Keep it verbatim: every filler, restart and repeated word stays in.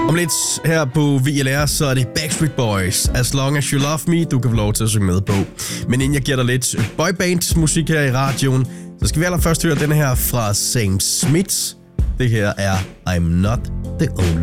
Om lidt her på V L R, så er det Backstreet Boys, As Long As You Love Me, du kan få lov til at synge med på. Men inden jeg giver dig lidt boyband musik her i radioen, så skal vi allerførst høre den her fra Sam Smith. Det her er I'm Not The Only